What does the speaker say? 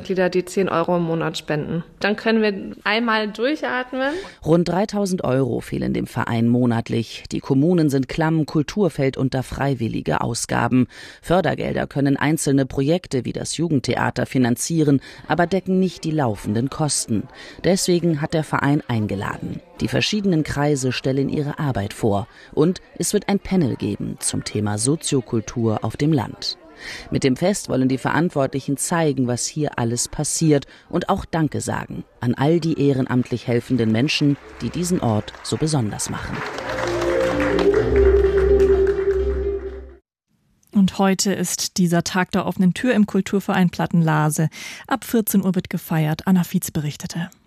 Mitglieder, die 10 € im Monat spenden. Dann können wir einmal durchatmen. Rund 3.000 € fehlen dem Verein monatlich. Die Kommunen sind klamm, Kultur fällt unter freiwillige Ausgaben. Fördergelder können einzelne Projekte wie das Jugendtheater finanzieren, aber decken nicht die laufenden Kosten. Deswegen hat der Verein eingeladen. Die verschiedenen Kreise stellen ihre Arbeit vor. Und es wird ein Panel geben zum Thema Soziokultur auf dem Land. Mit dem Fest wollen die Verantwortlichen zeigen, was hier alles passiert und auch Danke sagen an all die ehrenamtlich helfenden Menschen, die diesen Ort so besonders machen. Und heute ist dieser Tag der offenen Tür im Kulturverein Plattenlase. Ab 14 Uhr wird gefeiert. Anna Fietz berichtete.